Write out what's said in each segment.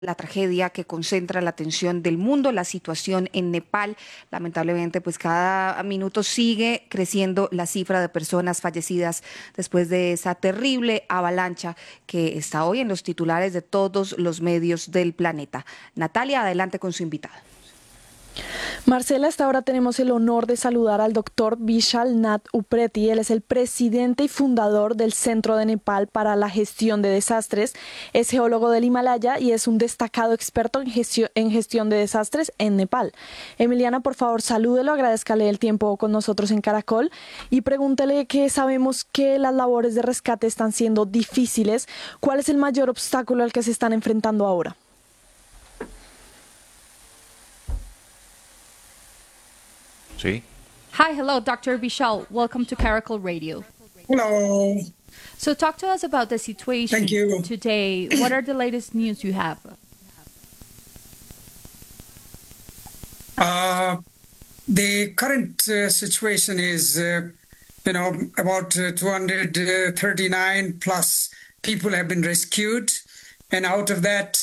la tragedia que concentra la atención del mundo, la situación en Nepal. Lamentablemente, pues cada minuto sigue creciendo la cifra de personas fallecidas después de esa terrible avalancha que está hoy en los titulares de todos los medios del planeta. Natalia, adelante con su invitada. Marcela, a esta hora tenemos el honor de saludar al doctor Vishal Nath Upreti. Él es el presidente y fundador del Centro de Nepal para la Gestión de Desastres. Es geólogo del Himalaya y es un destacado experto en gestión de desastres en Nepal. Emiliana, por favor, salúdelo, agradezcale el tiempo con nosotros en Caracol y pregúntele que sabemos que las labores de rescate están siendo difíciles. ¿Cuál es el mayor obstáculo al que se están enfrentando ahora? Sí. Hi, hello, Dr. Vishal. Welcome to Caracol Radio. Hello. So talk to us about the situation Thank you. today. What are the latest news you have? The current situation is, about 239 plus people have been rescued, and out of that,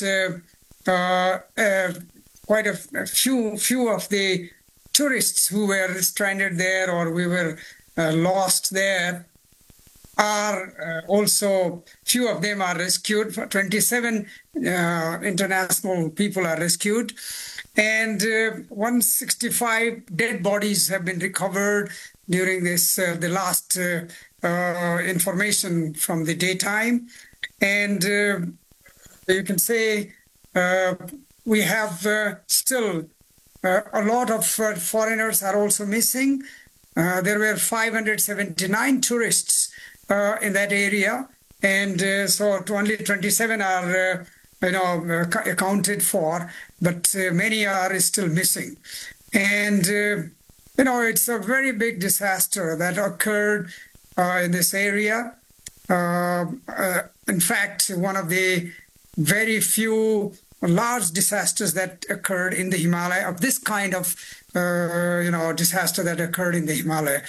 quite a few of the tourists who were stranded there or we were lost there are also, few of them are rescued. 27 international people are rescued, and 165 dead bodies have been recovered during this, the last information from the daytime. And you can say we have still a lot of foreigners are also missing. There were 579 tourists in that area, and so only 27 are accounted for, but many are still missing. And it's a very big disaster that occurred in this area. In fact, one of the very few large disasters that occurred in the Himalaya, of this kind of disaster that occurred in the Himalaya.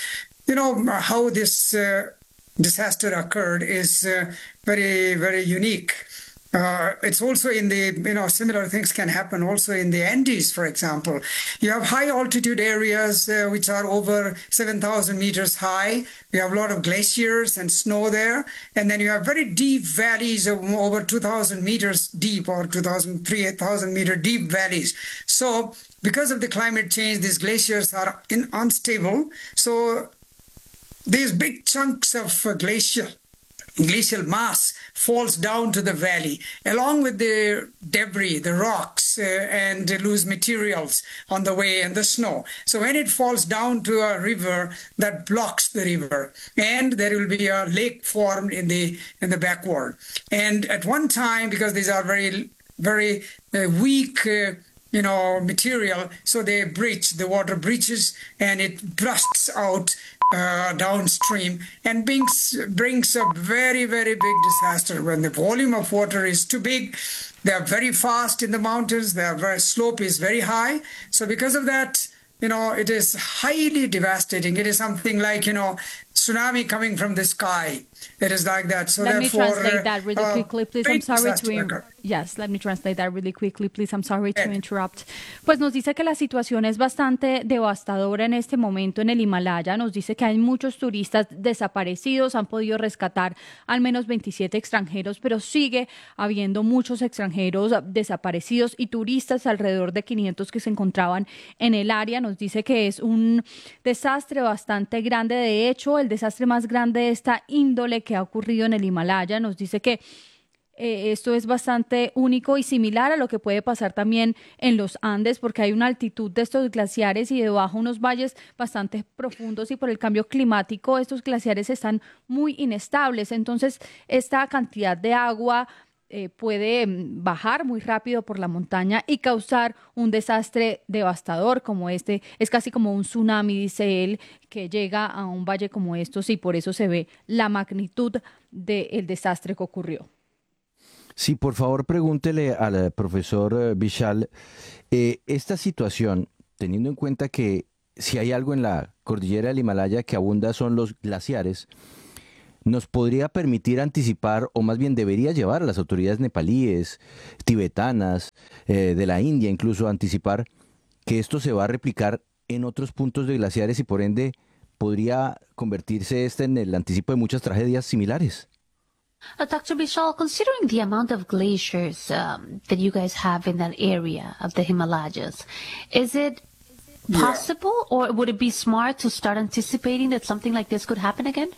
How this disaster occurred is very, very unique. It's also in the, similar things can happen also in the Andes, for example. You have high altitude areas which are over 7,000 meters high. You have a lot of glaciers and snow there. And then you have very deep valleys of over 2,000 meters deep or 2,000, 3,000 meter deep valleys. So because of the climate change, these glaciers are unstable. So these big chunks of glacial mass falls down to the valley, along with the debris, the rocks, and loose materials on the way and the snow. So when it falls down to a river, that blocks the river, and there will be a lake formed in the backward. And at one time, because these are very, very weak material, so they breach, the water breaches, and it bursts out downstream and brings a very, very big disaster. When the volume of water is too big, they are very fast in the mountains, their slope is very high. So because of that, it is highly devastating. It is something like, tsunami coming from the sky. It is like that. So let me therefore, translate that really quickly, please. I'm sorry to Yes, let me translate that really quickly, please. I'm sorry to interrupt. Pues nos dice que la situación es bastante devastadora en este momento en el Himalaya. Nos dice que hay muchos turistas desaparecidos, han podido rescatar al menos 27 extranjeros, pero sigue habiendo muchos extranjeros desaparecidos y turistas, alrededor de 500 que se encontraban en el área. Nos dice que es un desastre bastante grande. De hecho, el desastre más grande de esta índole que ha ocurrido en el Himalaya. Nos dice que esto es bastante único y similar a lo que puede pasar también en los Andes, porque hay una altitud de estos glaciares y debajo unos valles bastante profundos, y por el cambio climático estos glaciares están muy inestables. Entonces esta cantidad de agua puede bajar muy rápido por la montaña y causar un desastre devastador como este. Es casi como un tsunami, dice él, que llega a un valle como estos, y por eso se ve la magnitud del desastre que ocurrió. Sí, por favor, pregúntele al profesor Vishal, esta situación, teniendo en cuenta que si hay algo en la cordillera del Himalaya que abunda son los glaciares, nos podría permitir anticipar, o más bien debería llevar a las autoridades nepalíes, tibetanas, de la India incluso, a anticipar que esto se va a replicar en otros puntos de glaciares y por ende podría convertirse en el anticipo de muchas tragedias similares? Dr. Vishal, considering the amount of glaciers that you guys have in that area of the Himalayas, is it possible or would it be smart to start anticipating that something like this could happen again?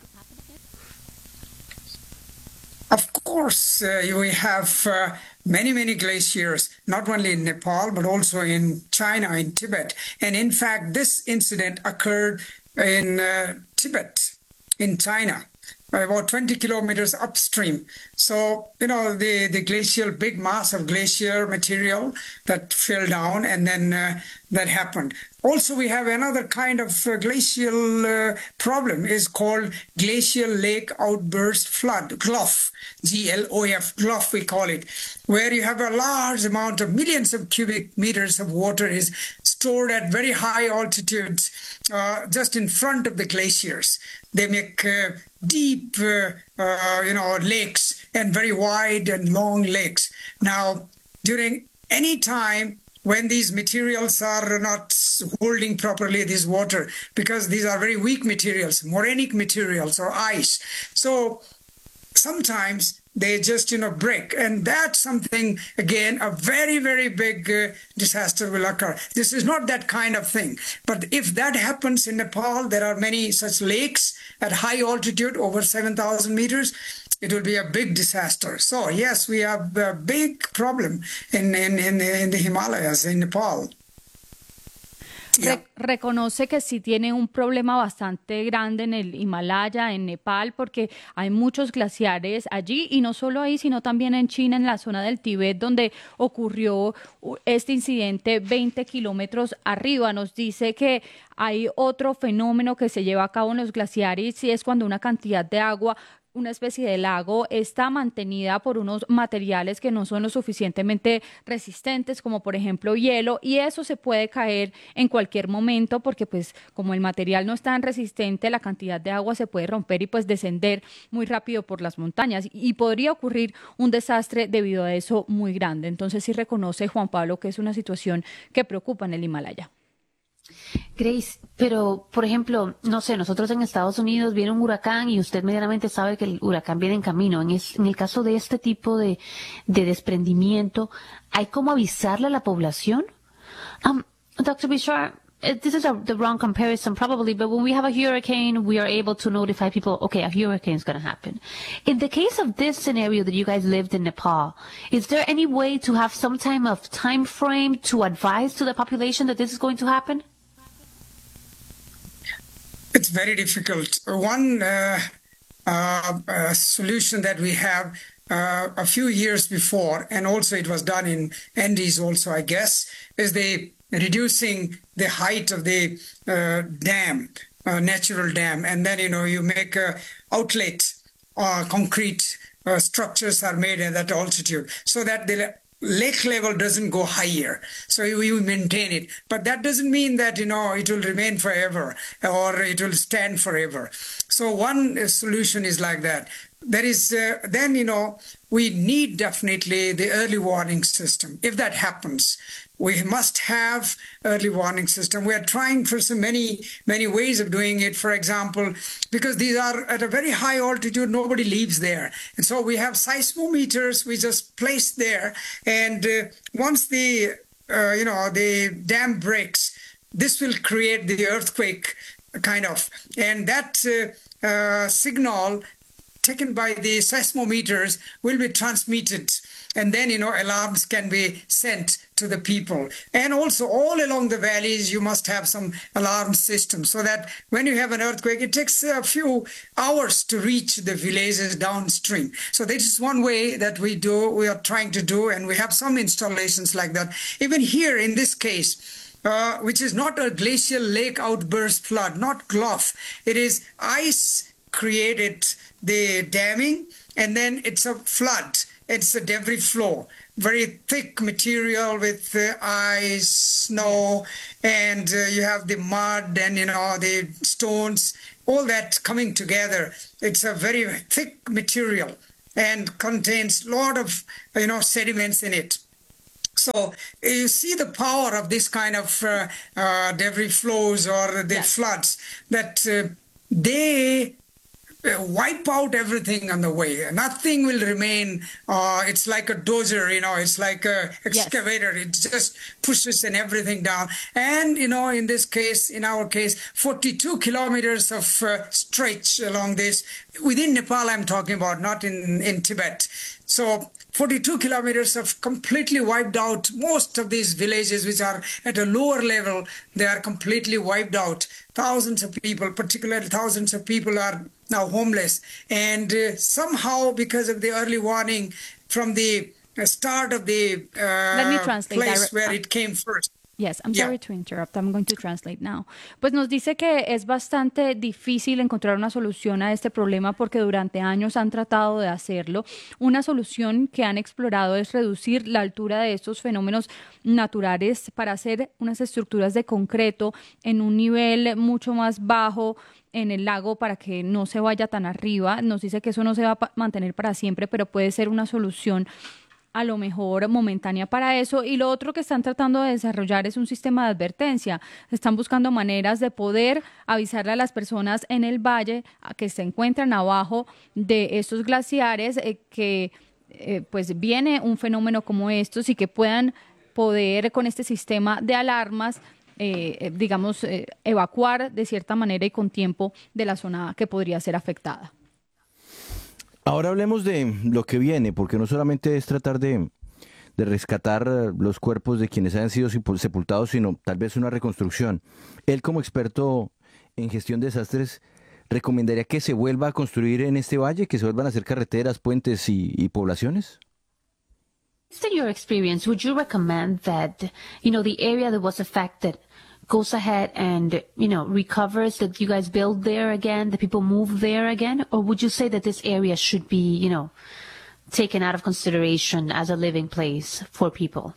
Of course, we have many glaciers, not only in Nepal, but also in China, in Tibet. And in fact, this incident occurred in Tibet, in China, about 20 kilometers upstream. So, the glacial, big mass of glacier material that fell down, and then that happened. Also, we have another kind of glacial problem is called glacial lake outburst flood, GLOF, G-L-O-F, GLOF we call it, where you have a large amount of millions of cubic meters of water is stored at very high altitudes just in front of the glaciers. They make deep, lakes and very wide and long lakes. Now, during any time when these materials are not holding properly this water, because these are very weak materials, morainic materials or ice. So sometimes they just, break. And that's something, again, a very big disaster will occur. This is not that kind of thing. But if that happens in Nepal, there are many such lakes at high altitude, over 7,000 meters. It will be a big disaster. So yes, we have a big problem in the Himalayas, in Nepal. Reconoce que sí tiene un problema bastante grande en el Himalaya, en Nepal, porque hay muchos glaciares allí y no solo ahí, sino también en China, en la zona del Tíbet, donde ocurrió este incidente 20 kilómetros arriba. Nos dice que hay otro fenómeno que se lleva a cabo en los glaciares y es cuando una cantidad de agua, una especie de lago, está mantenida por unos materiales que no son lo suficientemente resistentes, como por ejemplo hielo, y eso se puede caer en cualquier momento porque pues como el material no es tan resistente, la cantidad de agua se puede romper y pues descender muy rápido por las montañas y podría ocurrir un desastre debido a eso muy grande. Entonces sí reconoce Juan Pablo que es una situación que preocupa en el Himalaya. Grace, pero por ejemplo, no sé, nosotros en Estados Unidos viene un huracán y usted medianamente sabe que el huracán viene en camino. En el caso de este tipo de desprendimiento, ¿hay cómo avisarle a la población? Dr. Bishar, this is the wrong comparison probably, but when we have a hurricane, we are able to notify people, okay, a hurricane is going to happen. In the case of this scenario that you guys lived in Nepal, is there any way to have some kind of time frame to advise to the population that this is going to happen? It's very difficult. One solution that we have a few years before, and also it was done in Andes also, I guess, is the reducing the height of the dam, natural dam, and then, you make a outlet, concrete structures are made at that altitude so that the lake level doesn't go higher. So you maintain it. But that doesn't mean that, it will remain forever or it will stand forever. So one solution is like that. There is, then, we need definitely the early warning system. If that happens, we must have early warning system. We are trying for so many ways of doing it. For example, because these are at a very high altitude, nobody lives there. And so we have seismometers we just place there. And once the dam breaks, this will create the earthquake kind of. And that signal taken by the seismometers will be transmitted. And then, alarms can be sent to the people. And also all along the valleys, you must have some alarm systems so that when you have an earthquake, it takes a few hours to reach the villages downstream. So this is one way that we are trying to do, and we have some installations like that. Even here in this case, which is not a glacial lake outburst flood, not GLOF. It is ice created the damming, and then it's a flood. It's a debris flow, very thick material with ice, snow, and you have the mud and, the stones, all that coming together, it's a very thick material and contains a lot of, sediments in it. So you see the power of this kind of debris flows or the floods, that they wipe out everything on the way. Nothing will remain. It's like a dozer, it's like a excavator. It just pushes and everything down. And, in our case, 42 kilometers of stretch along this, within Nepal I'm talking about, not in Tibet. So 42 kilometers of completely wiped out. Most of these villages which are at a lower level, they are completely wiped out. Thousands of people, particularly thousands of people, are now homeless. And somehow, because of the early warning from the start of the place where it came first. Yes, I'm sorry to interrupt. I'm going to translate now. Pues nos dice que es bastante difícil encontrar una solución a este problema porque durante años han tratado de hacerlo. Una solución que han explorado es reducir la altura de estos fenómenos naturales para hacer unas estructuras de concreto en un nivel mucho más bajo en el lago para que no se vaya tan arriba. Nos dice que eso no se va a mantener para siempre, pero puede ser una solución a lo mejor momentánea para eso. Y lo otro que están tratando de desarrollar es un sistema de advertencia. Están buscando maneras de poder avisarle a las personas en el valle que se encuentran abajo de estos glaciares que pues viene un fenómeno como estos y que puedan poder con este sistema de alarmas evacuar de cierta manera y con tiempo de la zona que podría ser afectada. Ahora hablemos de lo que viene, porque no solamente es tratar de rescatar los cuerpos de quienes hayan sido sepultados, sino tal vez una reconstrucción. Él, como experto en gestión de desastres, ¿recomendaría que se vuelva a construir en este valle, que se vuelvan a hacer carreteras, puentes y poblaciones? Based on your experience, would you recommend that, the area that was affected goes ahead and, recovers, that you guys build there again, that people move there again? Or would you say that this area should be, taken out of consideration as a living place for people?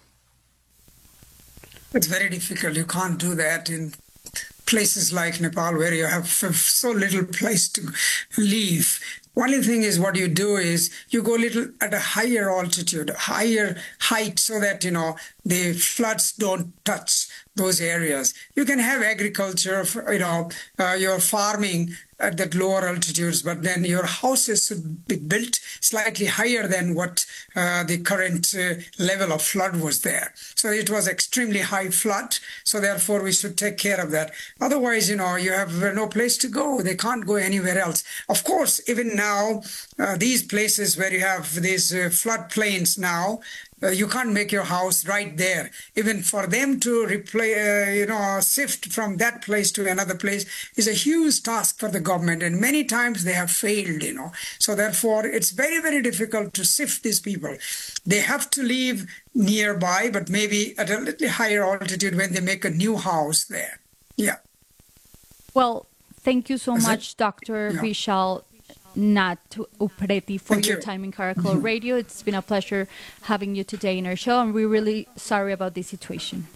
It's very difficult. You can't do that in places like Nepal where you have so little place to live. Only thing is what you do is you go a little at a higher altitude, higher height, so that, the floods don't touch those areas. You can have agriculture, your farming at that lower altitudes, but then your houses should be built slightly higher than what the current level of flood was there. So it was extremely high flood. So therefore we should take care of that. Otherwise, you have no place to go. They can't go anywhere else. Of course, even now, these places where you have these flood plains now, you can't make your house right there. Even for them to shift from that place to another place is a huge task for the government. And many times they have failed, So therefore, it's very, very difficult to shift these people. They have to live nearby, but maybe at a little higher altitude when they make a new house there. Yeah. Well, thank you so much, Dr. Vishal Nath Upreti, for your time in Caracol Radio. It's been a pleasure having you today in our show, and we're really sorry about this situation.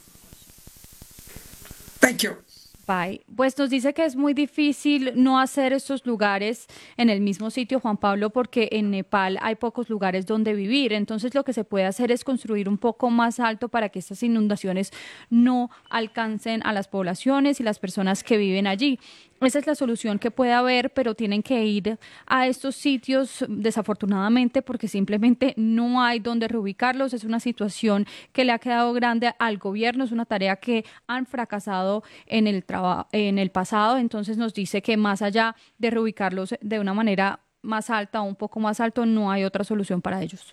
Thank you. Bye. Pues nos dice que es muy difícil no hacer estos lugares en el mismo sitio, Juan Pablo, porque en Nepal hay pocos lugares donde vivir. Entonces lo que se puede hacer es construir un poco más alto para que estas inundaciones no alcancen a las poblaciones y las personas que viven allí. Esa es la solución que puede haber, pero tienen que ir a estos sitios desafortunadamente porque simplemente no hay donde reubicarlos. Es una situación que le ha quedado grande al gobierno, es una tarea que han fracasado en el pasado. Entonces nos dice que más allá de reubicarlos de una manera más alta o un poco más alto, no hay otra solución para ellos.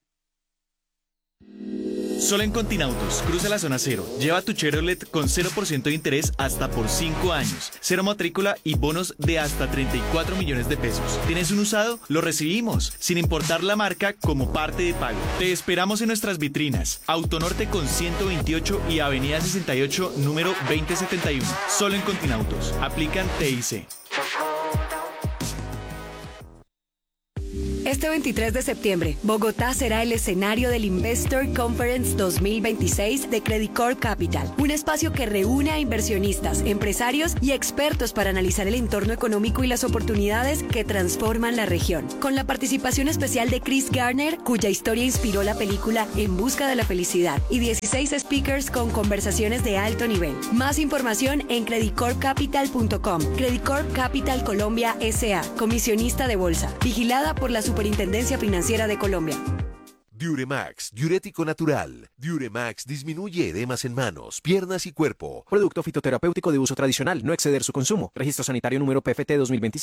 Solo en Continautos, cruza la zona cero. Lleva tu Chevrolet con 0% de interés hasta por 5 años. Cero matrícula y bonos de hasta 34 millones de pesos. ¿Tienes un usado? Lo recibimos, sin importar la marca, como parte de pago. Te esperamos en nuestras vitrinas. Autonorte con 128 y Avenida 68, número 2071. Solo en Continautos. Aplican TIC. Este 23 de septiembre, Bogotá será el escenario del Investor Conference 2026 de Credit Corp Capital, un espacio que reúne a inversionistas, empresarios y expertos para analizar el entorno económico y las oportunidades que transforman la región. Con la participación especial de Chris Garner, cuya historia inspiró la película En busca de la felicidad, y 16 speakers con conversaciones de alto nivel. Más información en creditcorpcapital.com. Credit Corp Capital Colombia S.A., comisionista de bolsa, vigilada por la Superintendencia Financiera de Colombia. Diuremax, diurético natural. Diuremax disminuye edemas en manos, piernas y cuerpo. Producto fitoterapéutico de uso tradicional, no exceder su consumo. Registro sanitario número PFT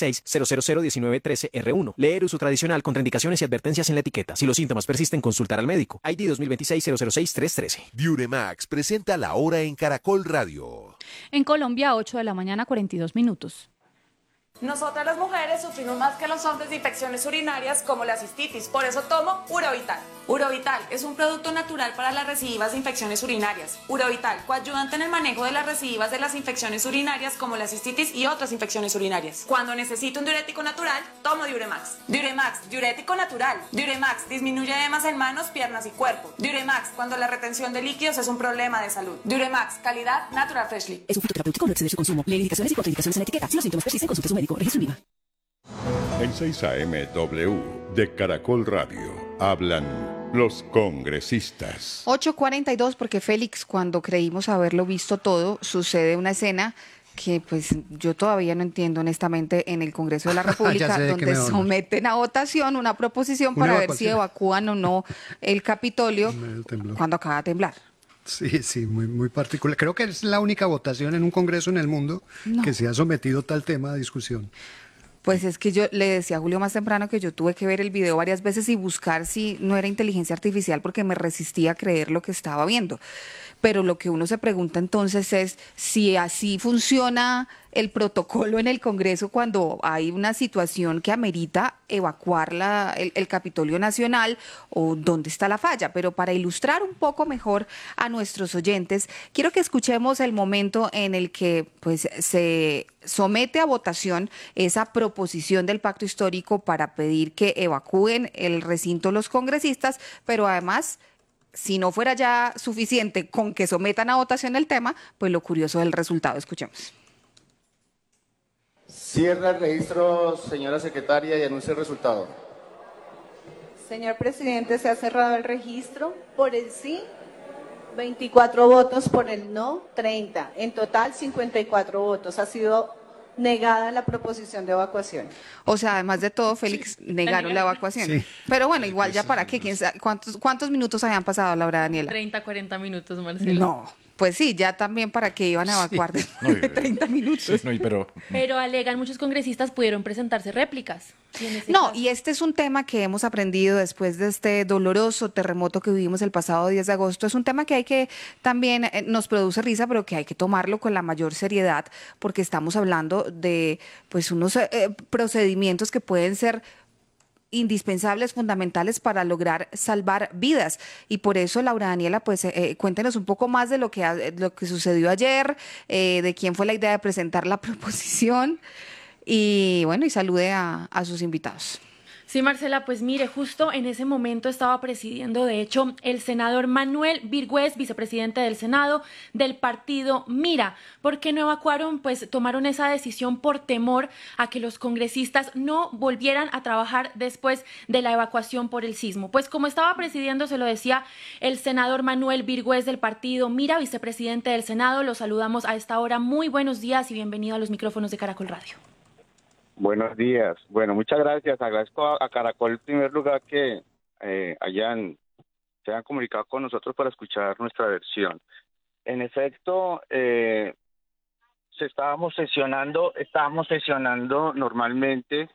2026-0001913R1. Leer uso tradicional, contraindicaciones y advertencias en la etiqueta. Si los síntomas persisten, consultar al médico. ID 2026-006-313. Diuremax presenta La Hora en Caracol Radio. En Colombia, 8 de la mañana, 42 minutos. Nosotras las mujeres sufrimos más que los hombres de infecciones urinarias como la cistitis, por eso tomo Urovital. Urovital es un producto natural para las recidivas de infecciones urinarias. Urovital, coayudante en el manejo de las recidivas de las infecciones urinarias como la cistitis y otras infecciones urinarias. Cuando necesito un diurético natural, tomo Diuremax. Diuremax, diurético natural. Diuremax disminuye edemas en manos, piernas y cuerpo. Diuremax, cuando la retención de líquidos es un problema de salud. Diuremax, calidad Natural Freshly. Es un fitoterapéutico, no exceder su consumo. Lee indicaciones y contraindicaciones en la etiqueta. Si los síntomas persisten, consulte a su médico. Registro IVA. En 6 AM W de Caracol Radio hablan los congresistas. 8:42, porque Félix, cuando creímos haberlo visto todo, sucede una escena que pues yo todavía no entiendo honestamente en el Congreso de la República, donde someten a votación una proposición para ver si evacúan o no el Capitolio cuando acaba de temblar. Sí, muy particular. Creo que es la única votación en un congreso en el mundo que se ha sometido tal tema a discusión. Pues es que yo le decía a Julio más temprano que yo tuve que ver el video varias veces y buscar si no era inteligencia artificial porque me resistía a creer lo que estaba viendo. Pero lo que uno se pregunta entonces es si así funciona el protocolo en el Congreso cuando hay una situación que amerita evacuar el Capitolio Nacional, o dónde está la falla. Pero para ilustrar un poco mejor a nuestros oyentes, quiero que escuchemos el momento en el que pues se somete a votación esa proposición del pacto histórico para pedir que evacúen el recinto los congresistas, pero además, si no fuera ya suficiente con que sometan a votación el tema, pues lo curioso del resultado. Escuchemos. Cierra el registro, señora secretaria, y anuncia el resultado. Señor presidente, se ha cerrado el registro. Por el sí, 24 votos, por el no, 30. En total, 54 votos. Ha sido negada la proposición de evacuación. O sea, además de todo, Félix, negaron la evacuación. Sí. Pero bueno, igual ya para qué, ¿quién sabe cuántos minutos habían pasado, Laura Daniela? 30, 40 minutos, Marcelo. No, pues sí, ya también para qué iban a evacuar de 30 minutos. Pero alegan muchos congresistas pudieron presentarse réplicas. Y este es un tema que hemos aprendido después de este doloroso terremoto que vivimos el pasado 10 de agosto. Es un tema que hay que también nos produce risa, pero que hay que tomarlo con la mayor seriedad, porque estamos hablando de pues unos procedimientos que pueden ser indispensables, fundamentales para lograr salvar vidas. Y por eso, Laura Daniela, pues cuéntenos un poco más de lo que sucedió ayer, de quién fue la idea de presentar la proposición, y bueno, y salude a sus invitados. Sí, Marcela, pues mire, justo en ese momento estaba presidiendo, de hecho, el senador Manuel Virgües, vicepresidente del Senado, del partido Mira. ¿Por qué no evacuaron? Pues tomaron esa decisión por temor a que los congresistas no volvieran a trabajar después de la evacuación por el sismo. Pues como estaba presidiendo, se lo decía el senador Manuel Virgües del partido Mira, vicepresidente del Senado. Lo saludamos a esta hora. Muy buenos días y bienvenido a los micrófonos de Caracol Radio. Buenos días. Bueno, muchas gracias. Agradezco a Caracol en primer lugar que se hayan comunicado con nosotros para escuchar nuestra versión. En efecto, estábamos sesionando normalmente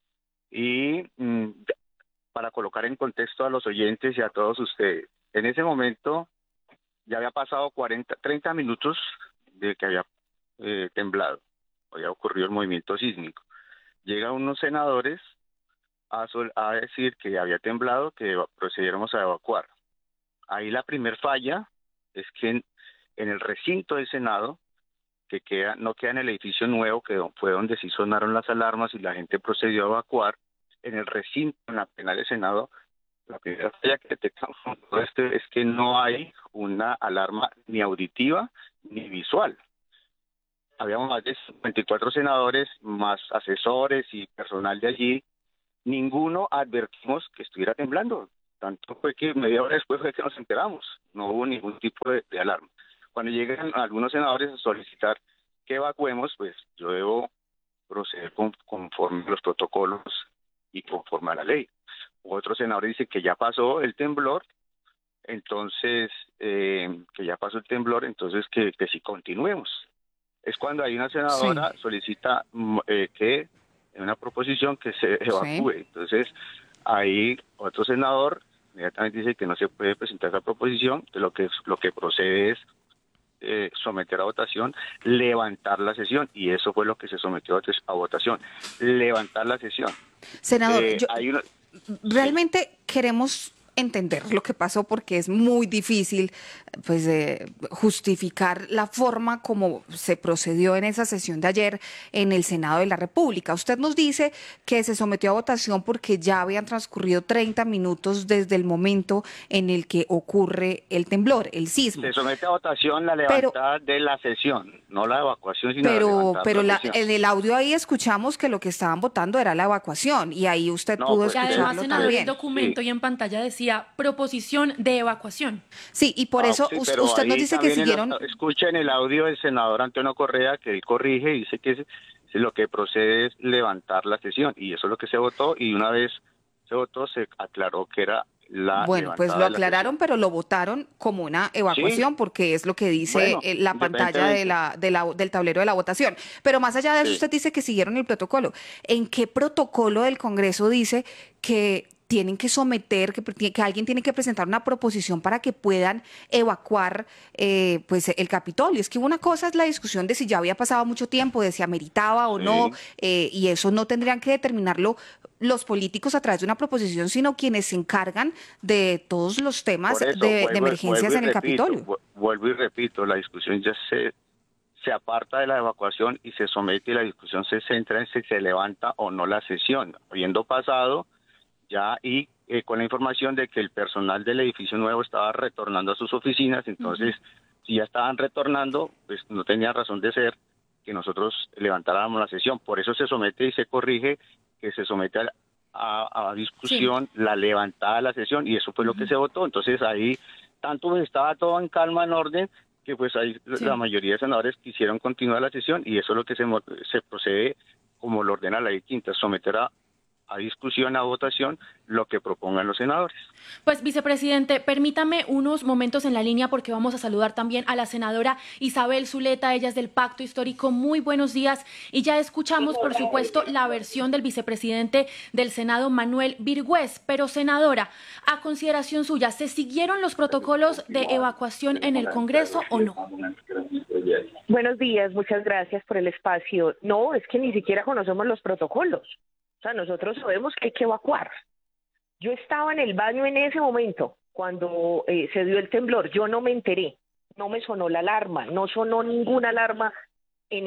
y para colocar en contexto a los oyentes y a todos ustedes. En ese momento ya había pasado 30 minutos de que había temblado, había ocurrido el movimiento sísmico. Llegan unos senadores a decir que había temblado, que procediéramos a evacuar. Ahí la primer falla es que en el recinto del Senado, que no queda en el edificio nuevo, que fue donde sí sonaron las alarmas y la gente procedió a evacuar, en el recinto, en la plenaria del Senado, la primera falla que detectamos con todo esto es que no hay una alarma ni auditiva ni visual. Habíamos más de 24 senadores, más asesores y personal de allí. Ninguno advertimos que estuviera temblando. Tanto fue que media hora después fue que nos enteramos. No hubo ningún tipo de alarma. Cuando llegan algunos senadores a solicitar que evacuemos, pues yo debo proceder conforme a los protocolos y conforme a la ley. Otro senador dice que ya pasó el temblor, entonces que si continuemos. Es cuando hay una senadora solicita que en una proposición que se evacúe. Sí. Entonces ahí otro senador inmediatamente dice que no se puede presentar esa proposición, de lo que procede es someter a votación, levantar la sesión, y eso fue lo que se sometió a votación, levantar la sesión. Senador, realmente queremos entender lo que pasó, porque es muy difícil pues justificar la forma como se procedió en esa sesión de ayer en el Senado de la República. Usted nos dice que se sometió a votación porque ya habían transcurrido 30 minutos desde el momento en el que ocurre el temblor, el sismo. Se somete a votación la levantada de la sesión, no la evacuación, sino la levantada de la sesión. En el audio ahí escuchamos que lo que estaban votando era la evacuación, y ahí usted pudo escucharlo además, senador, también. el documento y en pantalla decía proposición de evacuación. Sí, y por eso usted nos dice que siguieron... Escucha en el audio del senador Antonio Correa que él corrige y dice que lo que procede es levantar la sesión, y eso es lo que se votó, y una vez se votó se aclaró que era la Bueno, pues lo aclararon, pero lo votaron como una evacuación, porque es lo que dice la pantalla del tablero de la votación. Pero más allá de eso, usted dice que siguieron el protocolo. ¿En qué protocolo del Congreso dice que tienen que someter, que alguien tiene que presentar una proposición para que puedan evacuar pues el Capitolio? Es que una cosa es la discusión de si ya había pasado mucho tiempo, de si ameritaba o no, y eso no tendrían que determinarlo los políticos a través de una proposición, sino quienes se encargan de todos los temas de emergencias en el Capitolio. Vuelvo y repito, la discusión ya se aparta de la evacuación y se somete, y la discusión se centra en si se levanta o no la sesión, habiendo pasado ya y con la información de que el personal del edificio nuevo estaba retornando a sus oficinas. Entonces, si ya estaban retornando, pues no tenía razón de ser que nosotros levantáramos la sesión. Por eso se somete y se corrige que se somete a discusión la levantada de la sesión, y eso fue lo que se votó. Entonces ahí tanto estaba todo en calma, en orden, que pues ahí la mayoría de senadores quisieron continuar la sesión, y eso es lo que se procede como lo ordena la ley quinta, someter a discusión, a votación, lo que propongan los senadores. Pues, vicepresidente, permítame unos momentos en la línea, porque vamos a saludar también a la senadora Isabel Zuleta, ella es del Pacto Histórico. Muy buenos días. Y ya escuchamos, por supuesto, la versión del vicepresidente del Senado, Manuel Virgües. Pero, senadora, a consideración suya, ¿se siguieron los protocolos de evacuación en el Congreso o no? Buenos días, muchas gracias por el espacio. No, es que ni siquiera conocemos los protocolos. O sea, nosotros sabemos que hay que evacuar. Yo estaba en el baño en ese momento, cuando se dio el temblor. Yo no me enteré, no me sonó la alarma, no sonó ninguna alarma en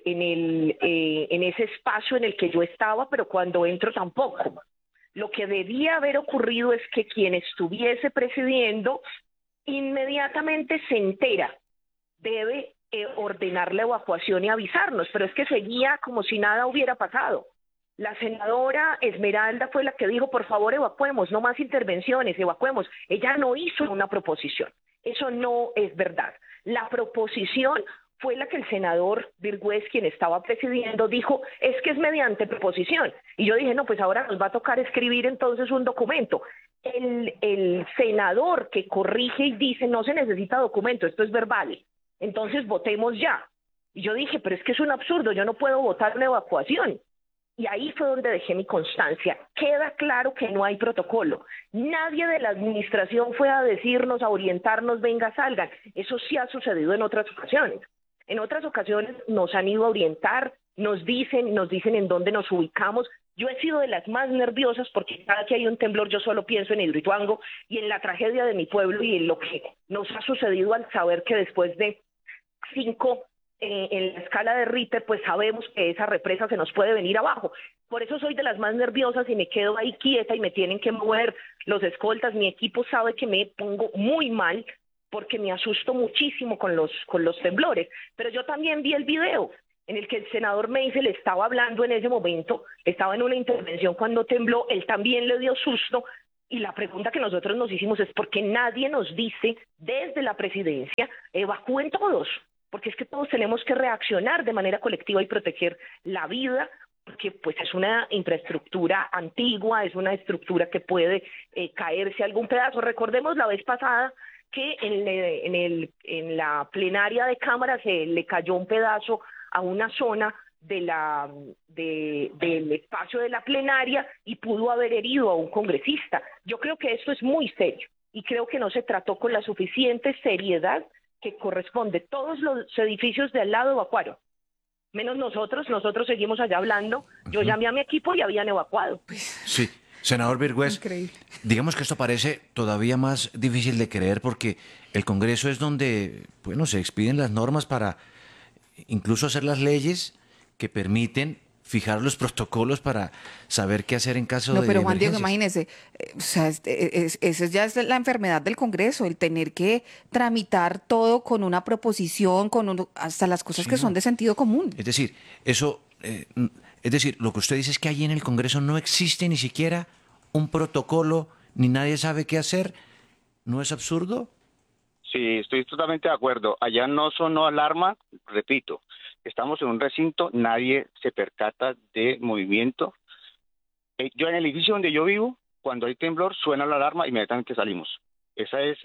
ese espacio en el que yo estaba, pero cuando entro tampoco. Lo que debía haber ocurrido es que quien estuviese presidiendo inmediatamente se entera, debe ordenar la evacuación y avisarnos, pero es que seguía como si nada hubiera pasado. La senadora Esmeralda fue la que dijo, por favor, evacuemos, no más intervenciones, evacuemos. Ella no hizo una proposición. Eso no es verdad. La proposición fue la que el senador Virgües, quien estaba presidiendo, dijo, es que es mediante proposición. Y yo dije, no, pues ahora nos va a tocar escribir entonces un documento. El senador que corrige y dice, no se necesita documento, esto es verbal. Entonces votemos ya. Y yo dije, pero es que es un absurdo, yo no puedo votar una evacuación. Y ahí fue donde dejé mi constancia. Queda claro que no hay protocolo. Nadie de la administración fue a decirnos, a orientarnos, venga, salgan. Eso sí ha sucedido en otras ocasiones. En otras ocasiones nos han ido a orientar, nos dicen en dónde nos ubicamos. Yo he sido de las más nerviosas porque cada que hay un temblor yo solo pienso en Hidroituango y en la tragedia de mi pueblo y en lo que nos ha sucedido al saber que después de 5 en la escala de Richter, pues sabemos que esa represa se nos puede venir abajo. Por eso soy de las más nerviosas y me quedo ahí quieta y me tienen que mover los escoltas. Mi equipo sabe que me pongo muy mal porque me asusto muchísimo con los temblores. Pero yo también vi el video en el que el senador Meisel estaba hablando en ese momento, estaba en una intervención cuando tembló, él también le dio susto. Y la pregunta que nosotros nos hicimos es ¿por qué nadie nos dice desde la presidencia, evacúen todos? Porque es que todos tenemos que reaccionar de manera colectiva y proteger la vida, porque pues es una infraestructura antigua, es una estructura que puede caerse algún pedazo. Recordemos la vez pasada que en la plenaria de Cámara se le cayó un pedazo a una zona del espacio de la plenaria y pudo haber herido a un congresista. Yo creo que esto es muy serio y creo que no se trató con la suficiente seriedad que corresponde. Todos los edificios de al lado evacuaron, menos nosotros seguimos allá hablando. Yo llamé a mi equipo y habían evacuado. Sí, senador Virgües, digamos que esto parece todavía más difícil de creer porque el Congreso es donde, bueno, se expiden las normas para incluso hacer las leyes que permiten fijar los protocolos para saber qué hacer en caso de pero Juan Diego, emergencias. imagínese, o sea, esa ya es la enfermedad del Congreso, el tener que tramitar todo con una proposición, hasta las cosas que son de sentido común. Es decir, lo que usted dice es que allí en el Congreso no existe ni siquiera un protocolo, ni nadie sabe qué hacer. ¿No es absurdo? Sí, estoy totalmente de acuerdo. Allá no sonó alarma, repito. Estamos en un recinto, nadie se percata de movimiento. Yo en el edificio donde yo vivo, cuando hay temblor, suena la alarma, inmediatamente salimos. Esa es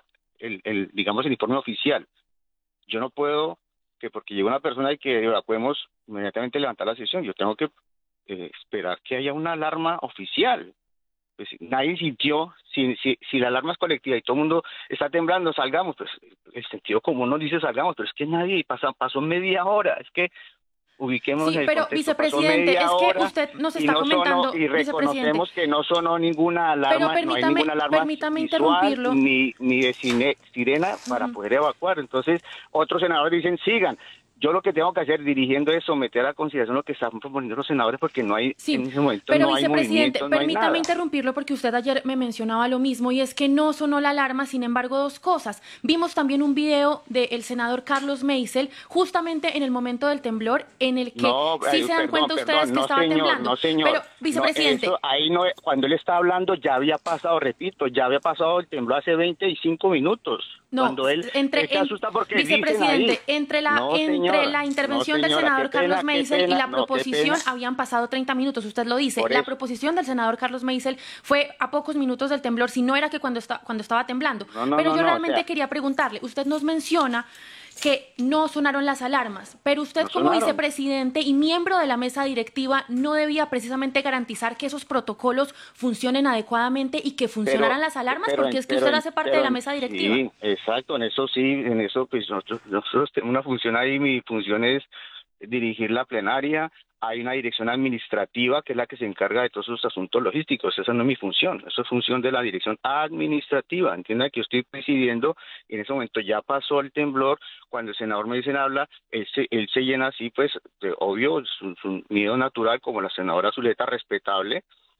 digamos, el informe oficial. Yo no puedo, que porque llega una persona y que podemos inmediatamente levantar la sesión. Yo tengo que esperar que haya una alarma oficial. Pues nadie sintió, si la alarma es colectiva y todo el mundo está temblando, salgamos, pues el sentido común nos dice salgamos, pero es que nadie, pasó media hora, es que ubiquemos sí, en el pero contexto, vicepresidente, es que usted nos está comentando, y reconocemos que no sonó ninguna alarma, pero no hay ninguna alarma interrumpirlo. ni de sirena para poder evacuar. Entonces otros senadores dicen sigan. Yo lo que tengo que hacer dirigiendo es someter a consideración lo que están proponiendo los senadores porque no hay en ese momento pero no hay vicepresidente, movimiento, no hay permítame nada. interrumpirlo porque usted ayer me mencionaba lo mismo y es que no sonó la alarma, sin embargo dos cosas. Vimos también un video del senador Carlos Meisel justamente en el momento del temblor en el que se dan cuenta ustedes que estaba temblando. No, señor. Pero vicepresidente, Ahí no, cuando él estaba hablando ya había pasado, repito, el temblor hace 25 minutos. Cuando él se asusta porque vicepresidente, dicen ahí, entre la intervención del senador Carlos Meisel y la proposición habían pasado 30 minutos, usted lo dice. La proposición del senador Carlos Meisel fue a pocos minutos del temblor, si no era que cuando estaba temblando. Pero yo realmente quería preguntarle, usted nos menciona que no sonaron las alarmas, pero usted como vicepresidente y miembro de la mesa directiva no debía precisamente garantizar que esos protocolos funcionen adecuadamente y que funcionaran las alarmas, porque es que usted hace parte de la mesa directiva. Sí, exacto, en eso pues nosotros tenemos una función ahí, mi función es dirigir la plenaria. Hay una dirección administrativa que es la que se encarga de todos esos asuntos logísticos. Esa no es mi función, eso es función de la dirección administrativa. Entienda que yo estoy presidiendo y en ese momento ya pasó el temblor. Cuando el senador me dice habla, él se llena así, pues, obvio, su miedo natural, como la senadora Zuleta, respetable.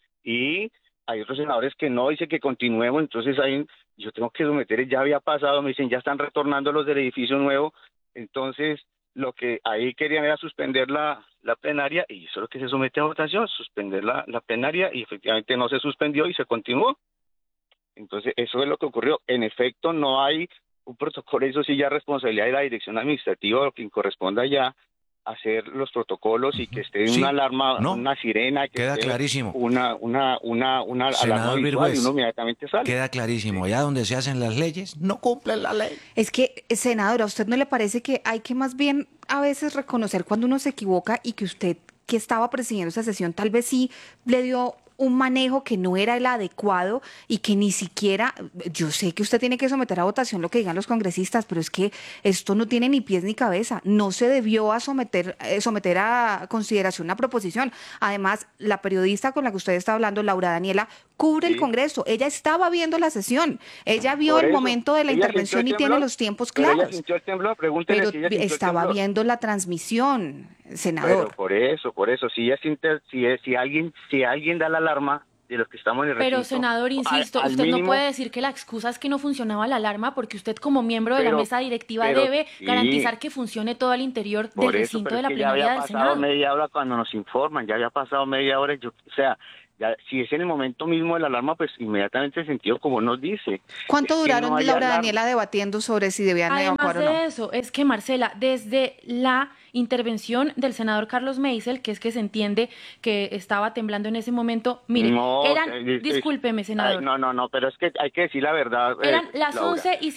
Y hay otros senadores que no, dicen que continuemos, entonces yo tengo que someter, ya había pasado, me dicen, ya están retornando los del edificio nuevo. Entonces, lo que ahí querían era suspender la plenaria y eso es lo que se somete a votación, suspender la plenaria y efectivamente no se suspendió y se continuó. Entonces eso es lo que ocurrió. En efecto no hay un protocolo, eso sí ya es responsabilidad de la dirección administrativa, lo que corresponda ya hacer los protocolos y que esté una alarma, una sirena, que queda clarísimo. Una alarma visual y uno inmediatamente sale. Queda clarísimo, allá donde se hacen las leyes, no cumplen la ley. Es que, senadora, ¿a usted no le parece que hay que más bien a veces reconocer cuando uno se equivoca y que usted, que estaba presidiendo esa sesión, tal vez sí le dio un manejo que no era el adecuado y que ni siquiera, yo sé que usted tiene que someter a votación lo que digan los congresistas, pero es que esto no tiene ni pies ni cabeza, no se debió a someter a consideración una proposición. Además, la periodista con la que usted está hablando, Laura Daniela, cubre el Congreso. Ella estaba viendo la sesión. Ella vio el momento de la intervención y tiene los tiempos claros. Ella sintió el temblor, pregúntele pero si ella sintió estaba el temblor. viendo la transmisión, senador. Pero por eso, si alguien da la alarma de los que estamos en el recinto. Pero, senador, insisto, usted mínimo, no puede decir que la excusa es que no funcionaba la alarma, porque usted como miembro de la mesa directiva debe garantizar que funcione todo al interior del recinto de la plenaria del Senado. Ya había pasado media hora cuando nos informan, ya había pasado media hora, si es en el momento mismo de la alarma, pues inmediatamente el sentido como nos dice. ¿Cuánto duraron, no Laura Daniela, debatiendo sobre si debían evacuar o no? Además de eso, es que, Marcela, desde la intervención del senador Carlos Meisel, que es que se entiende que estaba temblando en ese momento, mire, discúlpeme, senador. No, pero es que hay que decir la verdad. Eran las Laura,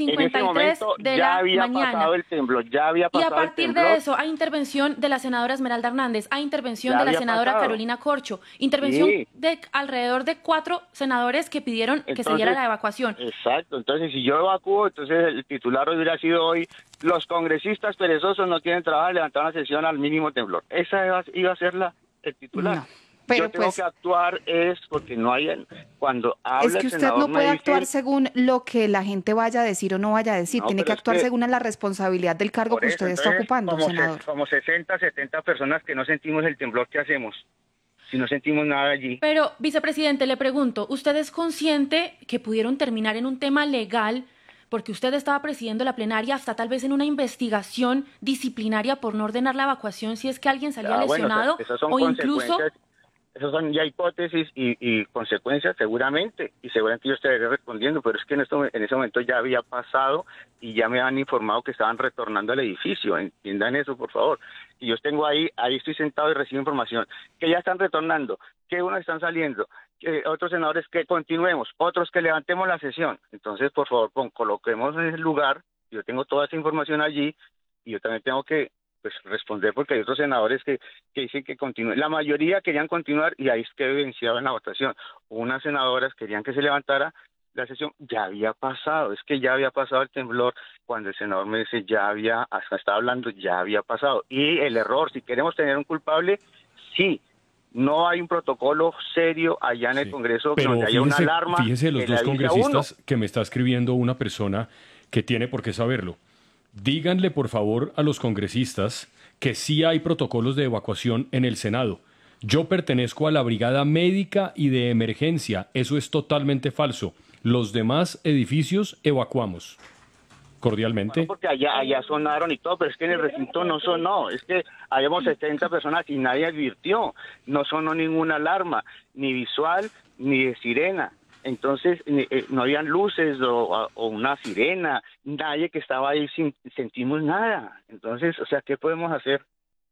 11:53 de la mañana. Ya había pasado el temblor, ya había pasado el temblor. Y a partir de eso, hay intervención de la senadora Esmeralda Hernández, hay intervención de la senadora Carolina Corcho, intervención de alrededor de 4 senadores que pidieron que se diera la evacuación. Exacto, entonces si yo evacúo, entonces el titular hubiera sido hoy: los congresistas perezosos no quieren trabajar, levantar una sesión al mínimo temblor. Esa iba a ser el titular. No, pero yo tengo que actuar porque no hay... Cuando habla es que usted no puede actuar según lo que la gente vaya a decir o no vaya a decir. Tiene que actuar según la responsabilidad del cargo que usted está ocupando, senador. Como 60, 70 personas que no sentimos el temblor, ¿qué hacemos? Si no sentimos nada allí. Pero, vicepresidente, le pregunto, ¿usted es consciente que pudieron terminar en un tema legal porque usted estaba presidiendo la plenaria, hasta tal vez en una investigación disciplinaria por no ordenar la evacuación si es que alguien salía lesionado, o incluso... Esas son ya hipótesis y consecuencias seguramente yo estaría respondiendo, pero es que en ese momento ya había pasado y ya me han informado que estaban retornando al edificio. Entiendan eso, por favor. Y yo tengo ahí estoy sentado y recibo información que ya están retornando, que unos están saliendo, que otros senadores que continuemos, otros que levantemos la sesión. Entonces, por favor, coloquemos en el lugar. Yo tengo toda esa información allí y yo también tengo que responder, porque hay otros senadores que dicen que continúen. La mayoría querían continuar y ahí es que evidenciaba en la votación. Unas senadoras querían que se levantara la sesión. Ya había pasado, es que ya había pasado el temblor. Cuando el senador me dice estaba hablando, ya había pasado. Y el error, si queremos tener un culpable, sí, no hay un protocolo serio allá en el Congreso donde haya una alarma. Fíjese los dos congresistas que me está escribiendo una persona que tiene por qué saberlo. Díganle, por favor, a los congresistas que sí hay protocolos de evacuación en el Senado. Yo pertenezco a la Brigada Médica y de Emergencia. Eso es totalmente falso. Los demás edificios evacuamos. Cordialmente. Bueno, porque allá sonaron y todo, pero es que en el recinto no sonó. Es que habíamos 70 personas y nadie advirtió. No sonó ninguna alarma, ni visual, ni de sirena. Entonces no habían luces o una sirena, nadie que estaba ahí, sentimos nada. Entonces, ¿qué podemos hacer?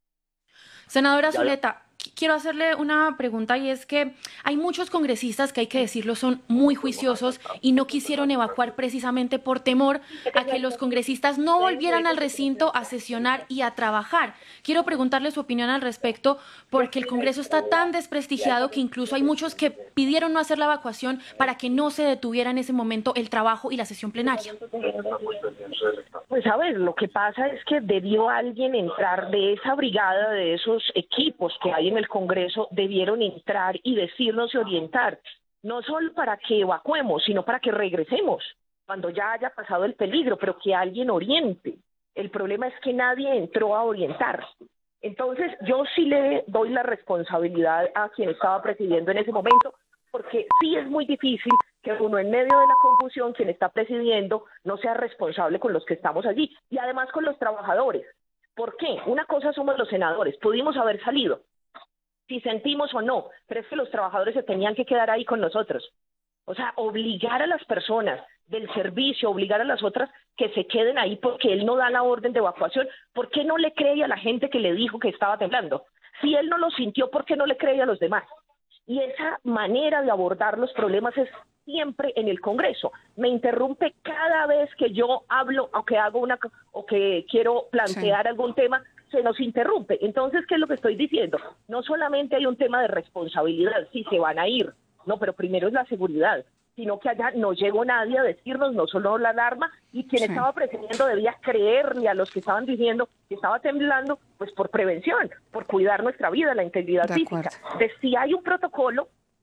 Senadora Zuleta, quiero hacerle una pregunta, y es que hay muchos congresistas que, hay que decirlo, son muy juiciosos y no quisieron evacuar precisamente por temor a que los congresistas no volvieran al recinto a sesionar y a trabajar. Quiero preguntarle su opinión al respecto, porque el Congreso está tan desprestigiado que incluso hay muchos que pidieron no hacer la evacuación para que no se detuviera en ese momento el trabajo y la sesión plenaria. Pues a ver, lo que pasa es que debió alguien entrar de esa brigada, de esos equipos que hay en el Congreso, debieron entrar y decirnos y orientar, no solo para que evacuemos, sino para que regresemos cuando ya haya pasado el peligro, pero que alguien oriente. El problema es que nadie entró a orientar. Entonces, yo sí le doy la responsabilidad a quien estaba presidiendo en ese momento, porque sí es muy difícil que uno, en medio de la confusión, quien está presidiendo, no sea responsable con los que estamos allí, y además con los trabajadores. ¿Por qué? Una cosa somos los senadores, pudimos haber salido, si sentimos o no, pero es que los trabajadores se tenían que quedar ahí con nosotros. O sea, obligar a las personas del servicio, obligar a las otras que se queden ahí porque él no da la orden de evacuación. ¿Por qué no le cree a la gente que le dijo que estaba temblando? Si él no lo sintió, ¿por qué no le cree a los demás? Y esa manera de abordar los problemas es siempre en el Congreso. Me interrumpe cada vez que yo hablo o que hago o que quiero plantear algún tema, se nos interrumpe. Entonces, ¿qué es lo que estoy diciendo? No solamente hay un tema de responsabilidad, si se van a ir, no, pero primero es la seguridad, sino que allá no llegó nadie a decirnos, no sonó la alarma, y quien estaba presidiendo debía creerle a los que estaban diciendo que estaba temblando, pues por prevención, por cuidar nuestra vida, la integridad física. Entonces, si hay un protocolo,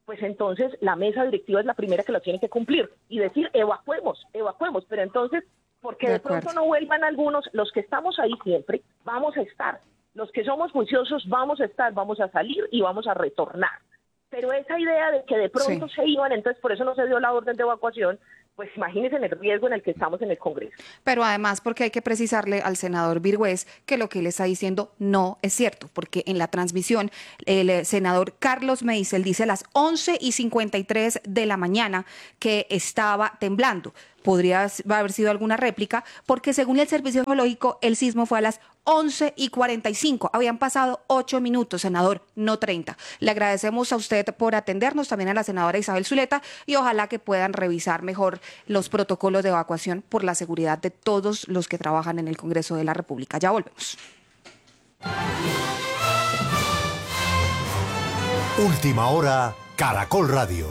pues entonces la mesa directiva es la primera que lo tiene que cumplir y decir evacuemos, pero entonces, porque de pronto no vuelvan algunos, los que estamos ahí siempre, vamos a estar, los que somos juiciosos vamos a estar, vamos a salir y vamos a retornar. Pero esa idea de que de pronto se iban, entonces por eso no se dio la orden de evacuación, pues imagínense el riesgo en el que estamos en el Congreso. Pero además, porque hay que precisarle al senador Virgües que lo que él está diciendo no es cierto, porque en la transmisión el senador Carlos Meisel dice a las 11:53 de la mañana que estaba temblando. Podría haber sido alguna réplica, porque según el Servicio Geológico, el sismo fue a las 11:45. Habían pasado 8 minutos, senador, no 30. Le agradecemos a usted por atendernos, también a la senadora Isabel Zuleta, y ojalá que puedan revisar mejor los protocolos de evacuación por la seguridad de todos los que trabajan en el Congreso de la República. Ya volvemos. Última hora, Caracol Radio.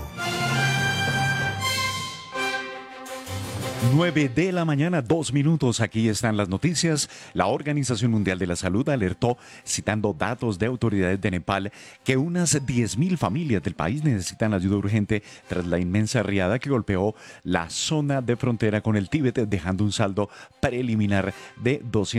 9 de la mañana, 2 minutos. Aquí están las noticias. La Organización Mundial de la Salud alertó, citando datos de autoridades de Nepal, que unas 10.000 familias del país necesitan ayuda urgente tras la inmensa riada que golpeó la zona de frontera con el Tíbet, dejando un saldo preliminar de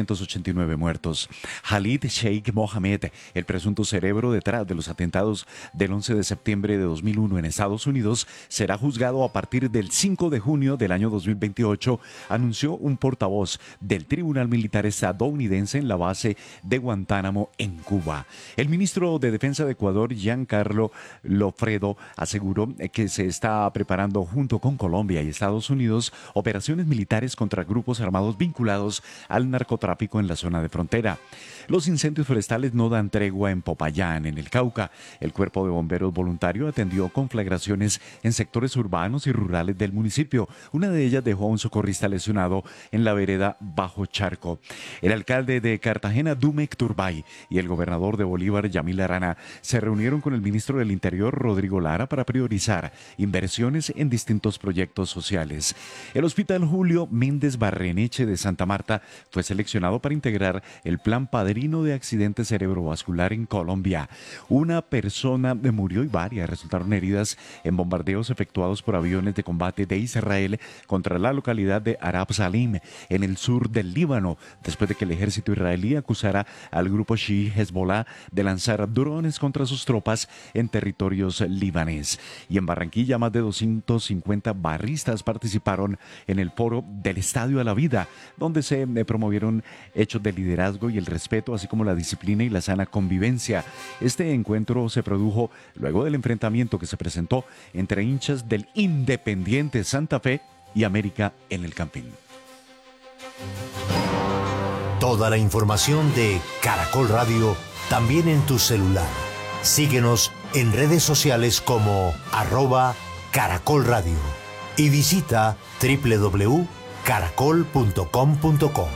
289 muertos. Khalid Sheikh Mohammed, el presunto cerebro detrás de los atentados del 11 de septiembre de 2001 en Estados Unidos, será juzgado a partir del 5 de junio del año 2028, anunció un portavoz del Tribunal Militar estadounidense en la base de Guantánamo, en Cuba. El ministro de Defensa de Ecuador, Giancarlo Lofredo, aseguró que se está preparando junto con Colombia y Estados Unidos operaciones militares contra grupos armados vinculados al narcotráfico en la zona de frontera. Los incendios forestales no dan tregua en Popayán, en el Cauca. El Cuerpo de Bomberos Voluntario atendió conflagraciones en sectores urbanos y rurales del municipio. Una de ellas dejó a un socorrista lesionado en la vereda Bajo Charco. El alcalde de Cartagena, Dumek Turbay, y el gobernador de Bolívar, Yamil Arana, se reunieron con el ministro del Interior, Rodrigo Lara, para priorizar inversiones en distintos proyectos sociales. El Hospital Julio Méndez Barreneche de Santa Marta fue seleccionado para integrar el plan padrino de accidente cerebrovascular en Colombia. Una persona murió y varias resultaron heridas en bombardeos efectuados por aviones de combate de Israel contra la localidad de Arab Salim, en el sur del Líbano, después de que el ejército israelí acusara al grupo Shi'i Hezbollah de lanzar drones contra sus tropas en territorios libanés. Y en Barranquilla, más de 250 barristas participaron en el foro del Estadio a la Vida, donde se promovieron hechos de liderazgo y el respeto, así como la disciplina y la sana convivencia. Este encuentro se produjo luego del enfrentamiento que se presentó entre hinchas del Independiente Santa Fe y América en el Campín. Toda la información de Caracol Radio también en tu celular. Síguenos en redes sociales como @Caracol Radio y visita www.caracol.com.co.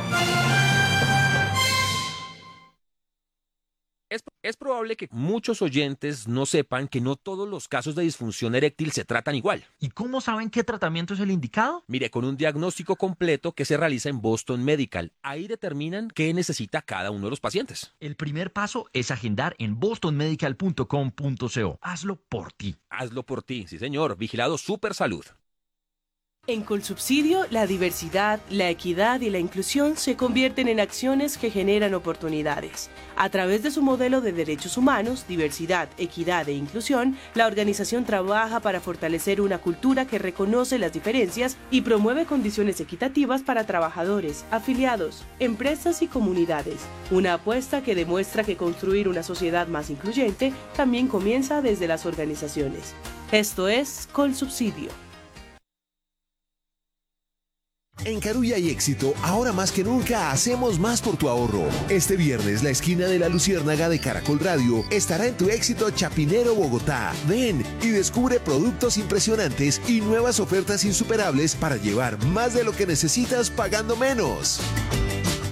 Es probable que muchos oyentes no sepan que no todos los casos de disfunción eréctil se tratan igual. ¿Y cómo saben qué tratamiento es el indicado? Mire, con un diagnóstico completo que se realiza en Boston Medical. Ahí determinan qué necesita cada uno de los pacientes. El primer paso es agendar en bostonmedical.com.co. Hazlo por ti. Hazlo por ti, sí señor. Vigilado Supersalud. En Colsubsidio, la diversidad, la equidad y la inclusión se convierten en acciones que generan oportunidades. A través de su modelo de derechos humanos, diversidad, equidad e inclusión, la organización trabaja para fortalecer una cultura que reconoce las diferencias y promueve condiciones equitativas para trabajadores, afiliados, empresas y comunidades. Una apuesta que demuestra que construir una sociedad más incluyente también comienza desde las organizaciones. Esto es Colsubsidio. En Carulla y Éxito, ahora más que nunca hacemos más por tu ahorro. Este viernes, la esquina de la Luciérnaga de Caracol Radio estará en tu Éxito Chapinero, Bogotá. Ven y descubre productos impresionantes y nuevas ofertas insuperables para llevar más de lo que necesitas pagando menos.